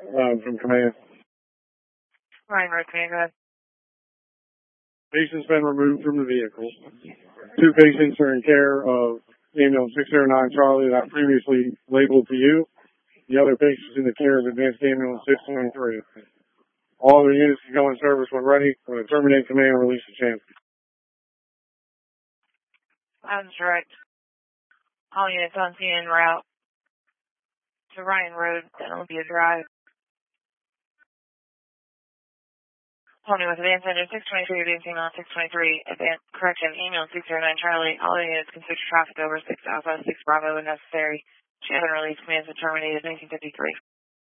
from command. Ryan Road, command, go ahead. Patient's been removed from the vehicle. 2 patients are in care of ambulance 609 Charlie that previously labeled to you. The other patient's in the care of advanced ambulance 623. All other units can go in service when ready. We're going to terminate command and release the champ. Sounds direct. All units on scene en route to Ryan Road, then Olympia Drive. Tony with advanced engine 623, advancing on 623, ambulance 609 Charlie. All units can switch traffic over 6 Alpha, 6 Bravo when necessary. Champ and release commands been terminated 1953.